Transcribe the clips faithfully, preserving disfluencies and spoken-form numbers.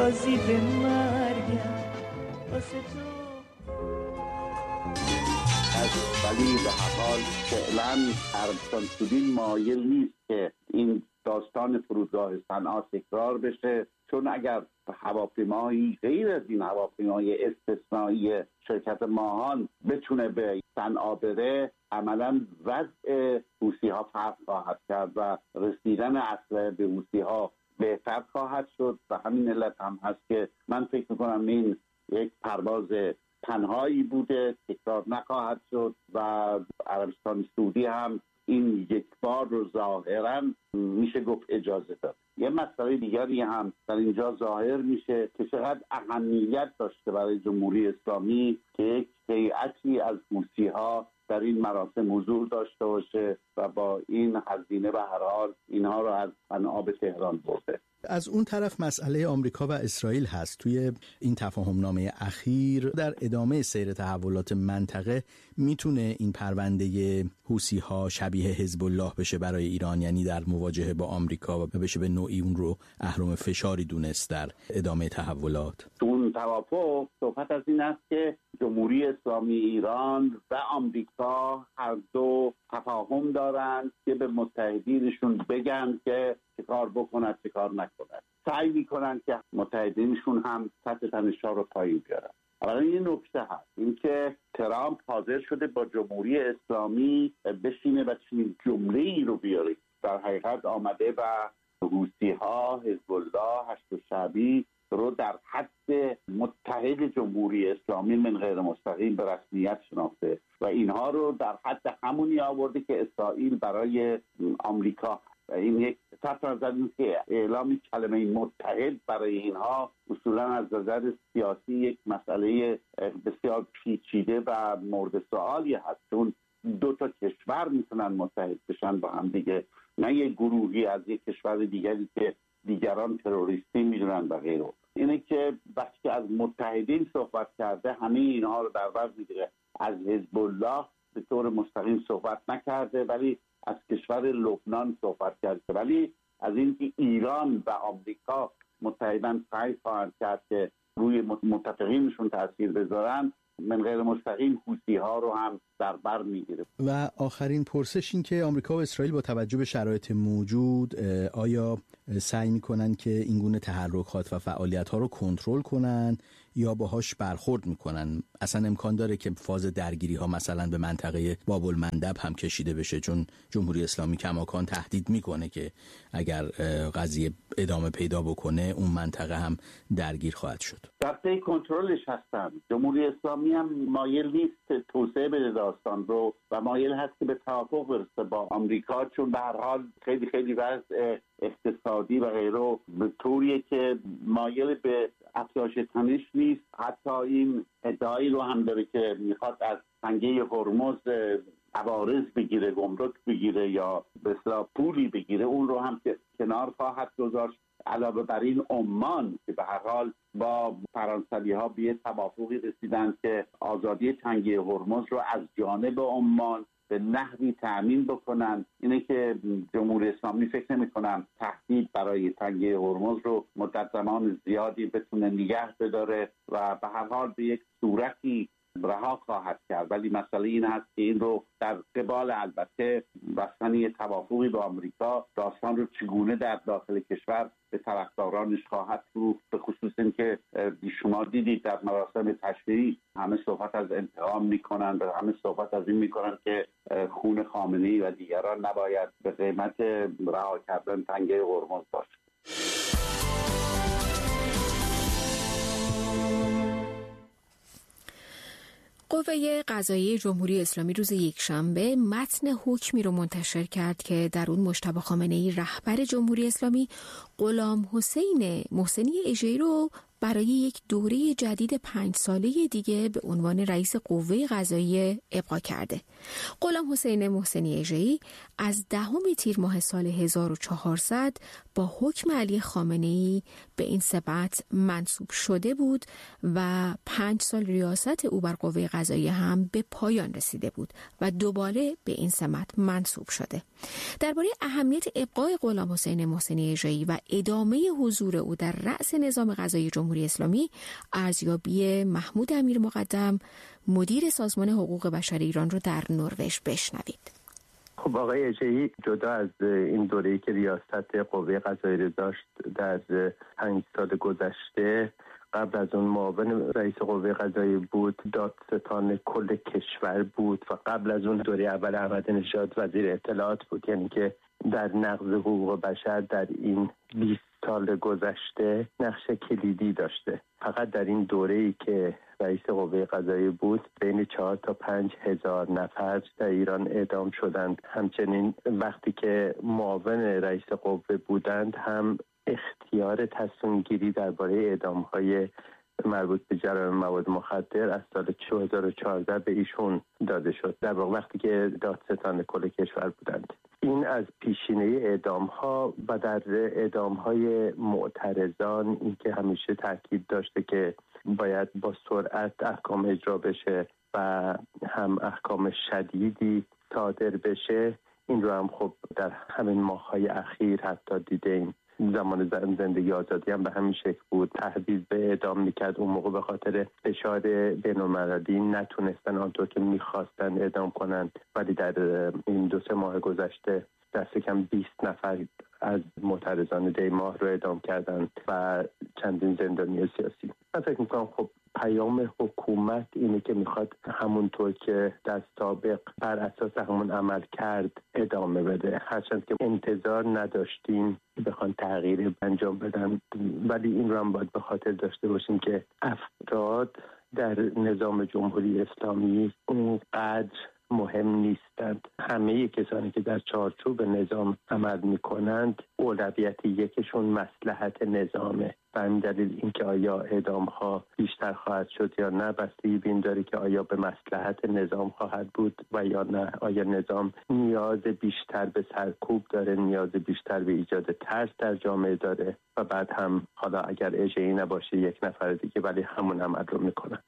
راضی به مرگم واسه تو. ولی به هر حال فعلا عربستان سودی مایل نیست که این داستان فرودگاه صنعا تکرار بشه، چون اگر هواپیمایی غیر از این هواپیمای استثنایی شرکت ماهان بتونه به صنعا بره، عملا وضع حوثی‌ها فرق خواهد کرد و رسیدن اسلحه به حوثی‌ها بهتر خواهد شد. و همین علت هم هست که من فکر میکنم این یک پرواز تنهایی بوده، تکرار نخواهد شد و عربستان سعودی هم این یک بار رو ظاهراً میشه گفت اجازه داد. یه مسئله دیگری هم در اینجا ظاهر میشه که چقدر اهمیت داشته برای جمهوری اسلامی که یک هیئتی از حوثی‌ها در این مراسم حضور داشته باشه و با این هزینه به هر حال اینها رو از صنعا به تهران برده. از اون طرف مسئله آمریکا و اسرائیل هست. توی این تفاهمنامه اخیر در ادامه سیر تحولات منطقه میتونه این پرونده حوثی‌ها شبیه حزب الله بشه برای ایران، یعنی در مواجهه با آمریکا و بشه به نوعی اون رو اهرم فشاری دونست در ادامه تحولات. اون توافق صحبت از این است که جمهوری اسلامی ایران و آمریکا هر دو تفاهم دارند که به متحدینشون بگن که چه کار بکنند چه کار نکنند. سعی میکنن که متحدینشون هم سطح تنش‌ها رو پایین بیارن. اما این نکته هست، این که ترامپ حاضر شده با جمهوری اسلامی بشینه و چنین جمله‌ای رو بیاره. در حقیقت آمده و حوثی‌ها، حزب الله، هشت‌الشعبی رو در حد متحد جمهوری اسلامی من غیر مستقیم به رسمیت شناخته و اینها رو در حد همونی آورده که اسرائیل برای آمریکا. و این یک صرف نظر این که اعلام کلمه متحد برای اینها اصولا از نظر سیاسی یک مسئله بسیار پیچیده و مورد سوالی هست، چون دو تا کشور میتونن متحد بشن با هم دیگه، نه یک گروهی از یک کشور دیگری که دیگران تروریستی میدونن و غیره. اینه که وقتی که از متحدین صحبت کرده همه اینها رو در بر میگیره. از حزب الله به طور مستقیم صحبت نکرده ولی از کشور لبنان صحبت کرده، ولی از اینکه ایران و آمریکا متحدن سعی خواهند کرد که روی متفقینشون تاثیر بذارن، من غیر مستقیم حوثی‌ها رو هم در بر میگیره. و آخرین پرسش این که آمریکا و اسرائیل با توجه به شرایط موجود آیا سعی میکنن که این گونه تحرکات و فعالیت‌ها رو کنترل کنن یا باهاش برخورد میکنن؟ اصلا امکان داره که فاز درگیری ها مثلا به منطقه باب المندب هم کشیده بشه، چون جمهوری اسلامی کماکان تهدید میکنه که اگر قضیه ادامه پیدا بکنه اون منطقه هم درگیر خواهد شد. در پی کنترلش هستن. جمهوری اسلامی هم مایل نیست توسعه بده داستان رو و مایل هست که به توافق برسه با آمریکا، چون به هر حال خیلی خیلی وضع اقتصادی و غیره به طوریه که مایل به افزایش تنش نیست. حتی این ادعایی رو هم داره که میخواد از تنگه هرمز عوارض بگیره، گمرک بگیره یا به اصطلاح پولی بگیره، اون رو هم که کنار خواهد گذاشت. علاوه بر این عمان که به هر حال با فرانسوی ها به توافقی رسیدن که آزادی تنگه هرمز رو از جانب عمان به نحوی تأمین بکنن. اینه که جمهوری اسلامی فکر نمی کنم تهدید برای تنگه هرمز رو مدت زمان زیادی بتونه نگه بداره و به هر حال به یک صورتی رها خواهد کرد. ولی مسئله این هست که این رو در قبال البته بستن توافقی با آمریکا داستان رو چگونه در داخل کشور به طرفدارانش خواهد فروخت، به خصوص این که شما دیدید در مراسم تشریعی همه صحبت از انتقام میکنن و همه صحبت از این میکنن که خون خامنه‌ای و دیگران نباید به قیمت رها کردن تنگه هرمز باشه. قوه قضاییه جمهوری اسلامی روز یکشنبه متن حکمی رو منتشر کرد که در اون مجتبی خامنه‌ای رهبر جمهوری اسلامی غلام حسین محسنی اژه‌ای رو برای یک دوره جدید پنج ساله دیگه به عنوان رئیس قوه قضاییه ابقا کرده. غلام حسین محسنی اژه‌ای از دهم تیر ماه سال هزار و چهارصد با حکم علی خامنه‌ای به این سمت منصوب شده بود و پنج سال ریاست او بر قوه قضاییه هم به پایان رسیده بود و دوباره به این سمت منصوب شده. درباره اهمیت ابقای غلام حسین محسنی اژه‌ای و ادامه حضور او در رأس نظام قضایی جمهوری اسلامی ارزیابی محمود امیر مقدم مدیر سازمان حقوق بشر ایران رو در نروژ بشنوید. خب آقای اژه‌ای جدا از این دوره‌ای که ریاست قوه قضاییه رو داشت در پنج سال گذشته، قبل از اون معاون رئیس قوه قضاییه بود، دادستان کل کشور بود و قبل از اون دوره اول احمدی نژاد وزیر اطلاعات بود. یعنی که در نقض حقوق بشر در این بیست سال گذشته نقش کلیدی داشته. فقط در این دوره‌ای که رئیس قوه قضاییه بود بین چهار تا پنج هزار نفر در ایران اعدام شدند. همچنین وقتی که معاون رئیس قوه بودند هم اختیار تصمیم گیری درباره اعدام‌های مربوط به جرایم مواد مخدر از سال دو هزار و چهارده به ایشون داده شد، در واقع وقتی که دادستان کل کشور بودند. این از پیشینه اعدام‌ها و در اعدام‌های معترضان این که همیشه تاکید داشته که باید با سرعت احکام اجرا بشه و هم احکام شدیدی صادر بشه، این رو هم خب در همین ماه‌های اخیر حتی دیدیم. زمان زندگی آزادی هم به همین شکل بود، تهدید به اعدام میکرد. اون موقع به خاطر فشار بین‌المللی نتونستن آنطور که میخواستن اعدام کنند، ولی در این دو سه ماه گذشته دست کم بیست نفر از معترضان دی ماه رو اعدام کردند و چندین زندانی سیاسی. من فکر میکنم خب پیام حکومت اینه که میخواد همونطور که در سابق بر اساس همون عمل کرد ادامه بده، هرچند که انتظار نداشتیم بخوان تغییر انجام بدن، ولی این رو هم باید به خاطر داشته باشیم که افراد در نظام جمهوری اسلامی اونقدر مهم نیستند. همه کسانی که در چارچوب نظام عمل میکنند اولویت یکشون مصلحت نظامه. به همین دلیل اینکه آیا اعدام ها بیشتر خواهد شد یا نه بستگی به این داره که آیا به مصلحت نظام خواهد بود و یا نه. آیا نظام نیاز بیشتر به سرکوب داره، نیاز بیشتر به ایجاد ترس در جامعه داره و بعد هم حالا اگر اژه‌ای نباشه یک نفر دیگه ولی همون عمل رو میکنن.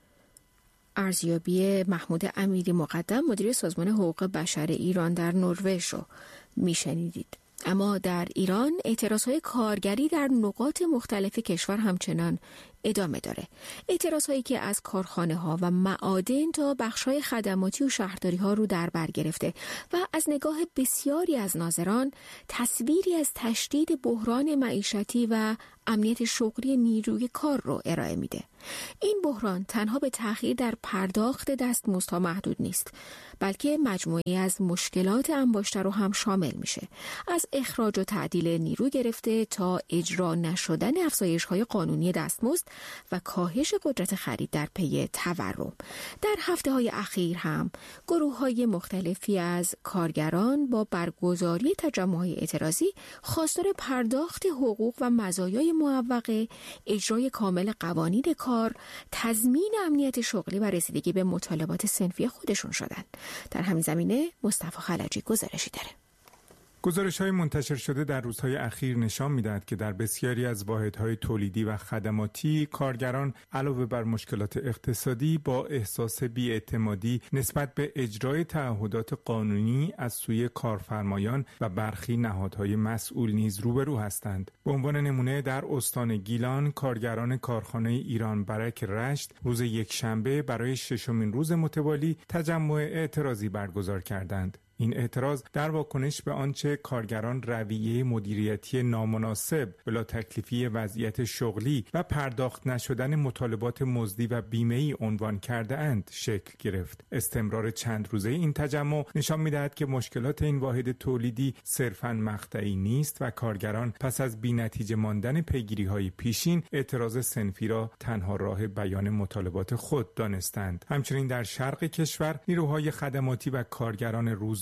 ارزیابی محمود امیری مقدم مدیر سازمان حقوق بشر ایران در نروژ رو میشنیدید. اما در ایران اعتراضهای کارگری در نقاط مختلف کشور همچنان ادامه داره. اعتراضهایی که از کارخانه ها و معادن تا بخش‌های خدماتی و شهرداری ها رو در بر گرفته و از نگاه بسیاری از ناظران تصویری از تشدید بحران معیشتی و امنیت شغلی نیروی کار رو ارائه میده. این بحران تنها به تأخیر در پرداخت دستمزدها محدود نیست، بلکه مجموعی از مشکلات انباشته رو هم شامل میشه، از اخراج و تعدیل نیرو گرفته تا اجرا نشدن افزایش‌های قانونی دستمزد و کاهش قدرت خرید در پی تورم. در هفته‌های اخیر هم گروه‌های مختلفی از کارگران با برگزاری تجمع‌های اعتراضی خواستار پرداخت حقوق و مزایای معوقه، اجرای کامل قوانین کار، تضمین امنیت شغلی و رسیدگی به مطالبات صنفی خودشون شدن. در همین زمینه مصطفی خلجی گزارشی داره. گزارش‌های منتشر شده در روزهای اخیر نشان می‌دهد که در بسیاری از واحدهای تولیدی و خدماتی کارگران علاوه بر مشکلات اقتصادی با احساس بی‌اعتمادی نسبت به اجرای تعهدات قانونی از سوی کارفرمایان و برخی نهادهای مسئول نیز روبرو هستند. به عنوان نمونه در استان گیلان کارگران کارخانه ایران برک رشت روز یکشنبه برای ششمین روز متوالی تجمع اعتراضی برگزار کردند. این اعتراض در واکنش به آنچه کارگران رویه مدیریتی نامناسب، بلا تکلیفی وضعیت شغلی و پرداخت نشدن مطالبات مزدی و بیمه‌ای عنوان کرده اند شکل گرفت. استمرار چند روزه این تجمع نشان می‌دهد که مشکلات این واحد تولیدی صرفاً مقطعی نیست و کارگران پس از بی‌نتیجه ماندن پیگیری‌های پیشین اعتراض صنفی را تنها راه بیان مطالبات خود دانستند. همچنین در شرق کشور نیروهای خدماتی و کارگران روز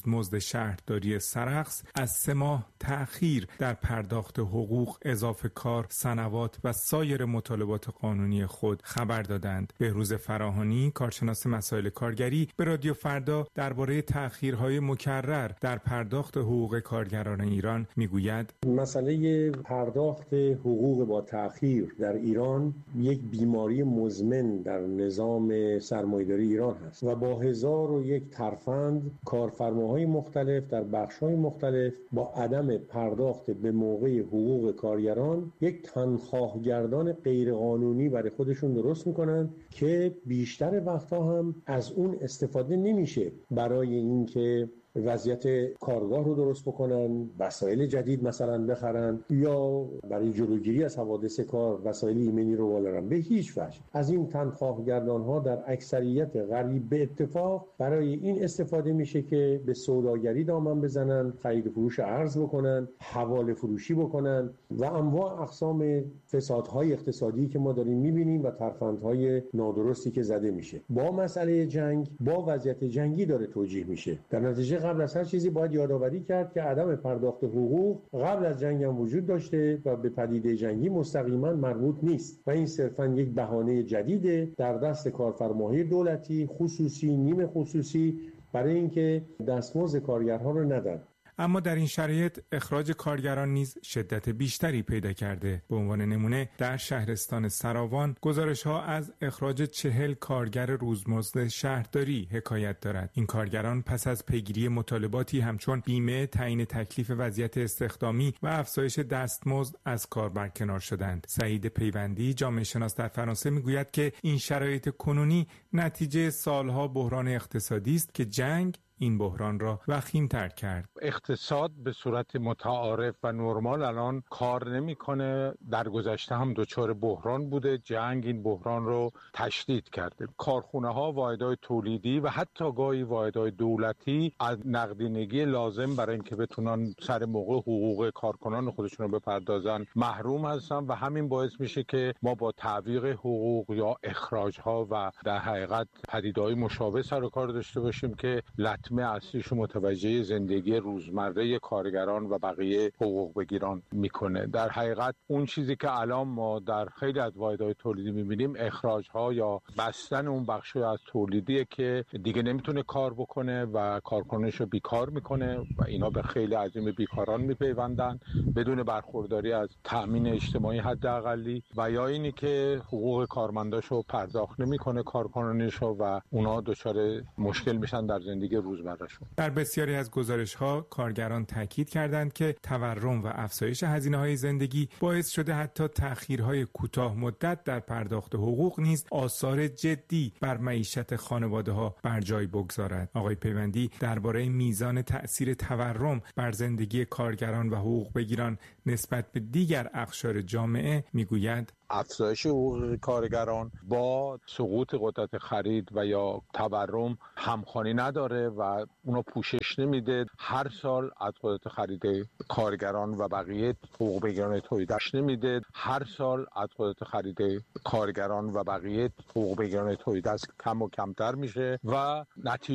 روزمزد شهرداری سرخس از سه ماه تأخیر در پرداخت حقوق، اضافه کار، سنوات و سایر مطالبات قانونی خود خبر دادند. بهروز فراهانی، کارشناس مسائل کارگری، به رادیو فردا درباره تأخیرهای مکرر در پرداخت حقوق کارگران ایران میگوید: مسئله پرداخت حقوق با تأخیر در ایران یک بیماری مزمن در نظام سرمایه‌داری ایران هست و با هزار و یک ترفند کارفرماهای مختلف در بخش‌های مختلف با عدم پرداخت به موقع حقوق کارگران یک تنخواهگردان غیرقانونی برای خودشون درست میکنن که بیشتر وقتها هم از اون استفاده نمیشه برای اینکه وضعیت کارگاه رو درست بکنن، وسایل جدید مثلا بخرن یا برای جلوگیری از حوادث کار وسایل ایمنی رو والرن. به هیچ وجه از این تنخواهگردان ها در اکثریت غریب به اتفاق برای این استفاده میشه که به سوداگری دامن بزنن، خرید و فروش ارز بکنن، حواله فروشی بکنن و انواع اقسام فسادهای اقتصادی که ما داریم میبینیم و ترفندهای نادرستی که زده میشه. با مسئله جنگ، با وضعیت جنگی داره توجیه میشه. در نتیجه قبل از هر چیزی باید یادآوری کرد که عدم پرداخت حقوق قبل از جنگ هم وجود داشته و به پدیده جنگی مستقیما مربوط نیست و این صرفاً یک بهانه جدیده در دست کارفرماهای دولتی، خصوصی، نیم خصوصی برای اینکه دستمزد کارگرها رو ندن. اما در این شرایط اخراج کارگران نیز شدت بیشتری پیدا کرده. به عنوان نمونه در شهرستان سراوان گزارش‌ها از اخراج چهل کارگر روزمزد شهرداری حکایت دارد. این کارگران پس از پیگیری مطالباتی همچون بیمه، تعیین تکلیف وضعیت استخدامی و افزایش دستمزد از کار برکنار شدند. سعید پیوندی، جامعه شناس در فرانسه، میگوید که این شرایط کنونی نتیجه سالها بحران اقتصادی است که جنگ این بحران را وخیم‌تر کرد. اقتصاد به صورت متعارف و نرمال الان کار نمی‌کنه. در گذشته هم دچار بحران بوده. جنگ این بحران رو تشدید کرده. کارخونه‌ها، واحدهای تولیدی و حتی گاهی واحدهای دولتی از نقدینگی لازم برای اینکه بتونن سر موقع حقوق کارکنان خودشون رو بپردازن محروم هستن و همین باعث میشه که ما با تعویق حقوق یا اخراج‌ها و در حقیقت پدیده‌های مشابه سر و کار داشته باشیم که لطمه اصلیش متوجه زندگی روزمره کارگران و بقیه حقوق بگیران میکنه. در حقیقت اون چیزی که الان ما در خیلی از واحدهای تولیدی میبینیم اخراج‌ها یا بستن اون بخشی از تولیدیه که دیگه نمیتونه کار بکنه و کارکنانش رو بیکار میکنه و اینا به خیلی عظیم بیکاران میپیوندن بدون برخورداری از تأمین اجتماعی حداقلی و یا اینی که حقوق کارمنداشو پرداخت نمیکنه کارکنانش و اونا دچار مشکل میشن در زندگی روزمرهشون. در بسیاری از گزارش‌ها کارگران تاکید کردند که تورم و افزایش هزینه‌های زندگی باعث شده حتی تأخیرهای کوتاه مدت در پرداخت حقوق نیز آثار جدی بر معیشت خانواده‌ها بر جای بگذارد. آقای پیوندی درباره میزان تأثیر تورم بر زندگی کارگران و حقوق بگیران نسبت به دیگر اقشار جامعه میگوید: افزایش حقوق کارگران با سقوط قدرت خرید و یا تورم همخوانی نداره و اونو پوشش نمیده. هر سال از قدرت خرید کارگران و بقیه حقوق بگیران تولیدش نمیده. هر سال از قدرت خرید کارگران و بقیه حقوق بگیران تولیدش کم و کمتر میشه و نتیجه